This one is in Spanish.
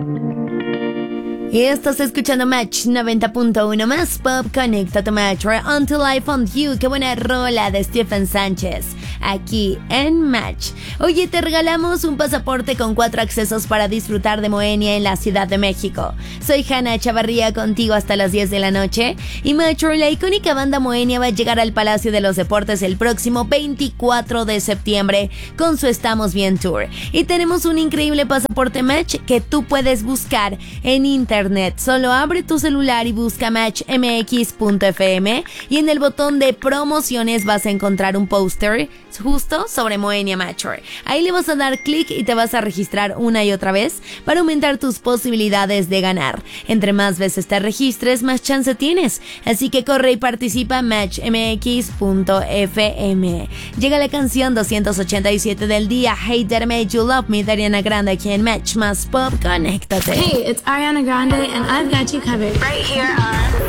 Y estás escuchando Match 90.1 más pop. Conecta tu Match Until I Found You. Qué buena rola de Stephen Sánchez aquí en Match. Oye, te regalamos un pasaporte con 4 accesos para disfrutar de Moenia en la Ciudad de México. Soy Hanna Chavarría, contigo hasta las 10 de la noche. Y Match, la icónica banda Moenia va a llegar al Palacio de los Deportes el próximo 24 de septiembre con su Estamos Bien Tour. Y tenemos un increíble pasaporte Match que tú puedes buscar en internet. Solo abre tu celular y busca matchmx.fm y en el botón de promociones vas a encontrar un póster justo sobre Moenia Match. Ahí le vas a dar clic y te vas a registrar una y otra vez para aumentar tus posibilidades de ganar. Entre más veces te registres, más chance tienes. Así que corre y participa en matchmx.fm. Llega la canción 287 del día, Hater Made You Love Me, de Ariana Grande, aquí en Match más Pop. Conéctate. Hey, it's Ariana Grande and I've got you covered right here on